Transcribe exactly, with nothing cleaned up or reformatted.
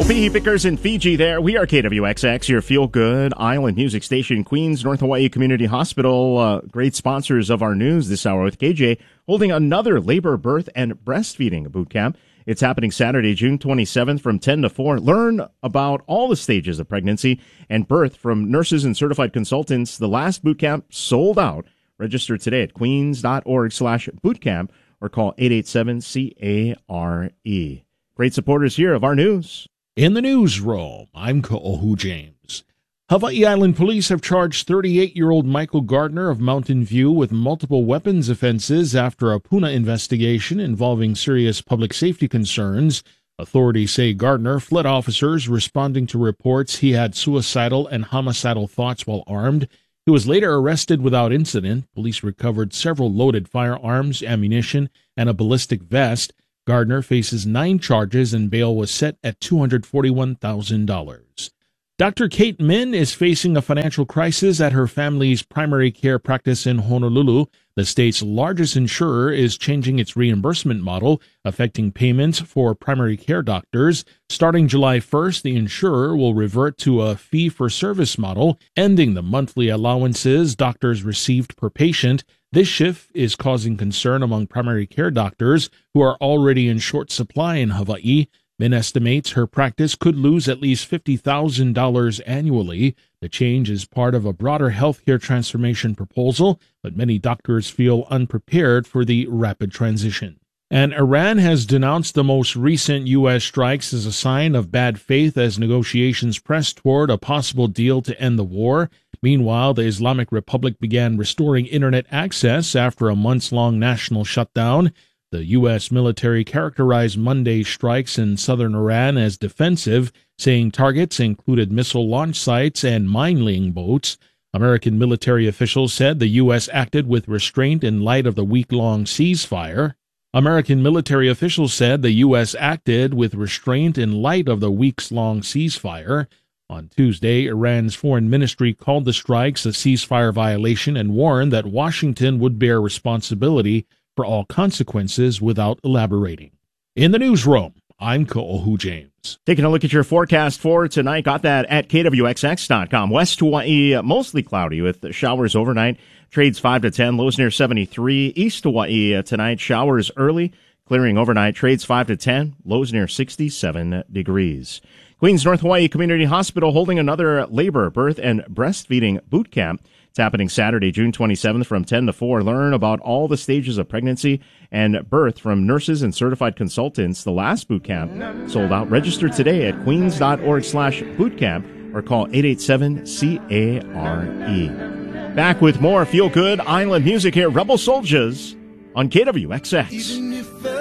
Well, Pihi Pickers in Fiji there. We are K W X X, your feel-good island music station, Queens, North Hawaii Community Hospital. Uh, great sponsors of our news this hour with K J, holding another labor, birth, and breastfeeding boot camp. It's happening Saturday, June twenty-seventh from ten to four. Learn about all the stages of pregnancy and birth from nurses and certified consultants. The last boot camp sold out. Register today at queens.org slash bootcamp or call eight eight seven C A R E. Great supporters here of our news. In the newsroom, I'm Ka'ohu James. Hawaii Island police have charged thirty-eight-year-old Michael Gardner of Mountain View with multiple weapons offenses after a Puna investigation involving serious public safety concerns. Authorities say Gardner fled officers responding to reports he had suicidal and homicidal thoughts while armed. He was later arrested without incident. Police recovered several loaded firearms, ammunition, and a ballistic vest. Gardner faces nine charges and bail was set at two hundred forty-one thousand dollars. Doctor Kate Min is facing a financial crisis at her family's primary care practice in Honolulu. The state's largest insurer is changing its reimbursement model, affecting payments for primary care doctors. Starting July first, the insurer will revert to a fee-for-service model, ending the monthly allowances doctors received per patient. This shift is causing concern among primary care doctors who are already in short supply in Hawaii. Min estimates her practice could lose at least fifty thousand dollars annually. The change is part of a broader healthcare transformation proposal, but many doctors feel unprepared for the rapid transition. And Iran has denounced the most recent U S strikes as a sign of bad faith as negotiations press toward a possible deal to end the war. Meanwhile, the Islamic Republic began restoring internet access after a months-long national shutdown. The U S military characterized Monday's strikes in southern Iran as defensive, saying targets included missile launch sites and mine-laying boats. American military officials said the U S acted with restraint in light of the week-long ceasefire. American military officials said the U S acted with restraint in light of the weeks-long ceasefire. On Tuesday, Iran's foreign ministry called the strikes a ceasefire violation and warned that Washington would bear responsibility for all consequences without elaborating. In the newsroom, I'm Ka'ohu James. Taking a look at your forecast for tonight. Got that at K W X X dot com. West Hawaii, mostly cloudy with showers overnight. Trades five to ten, lows near seventy-three. East Hawaii tonight, showers early, clearing overnight. Trades five to ten, lows near sixty-seven degrees. Queens North Hawaii Community Hospital holding another labor, birth, and breastfeeding boot camp. It's happening Saturday, June twenty-seventh from ten to four. Learn about all the stages of pregnancy and birth from nurses and certified consultants. The last boot camp sold out. Register today at queens.org slash bootcamp or call eight eight seven C A R E. Back with more feel-good island music here. Rebel Soldiers on K W X X.